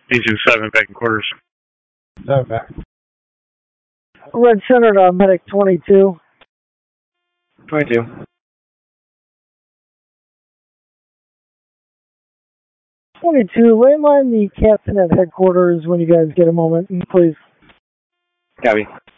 Agent 7 back in quarters. Okay. Red Center to Medic 22. 22. Landline the captain at headquarters when you guys get a moment, please. Copy.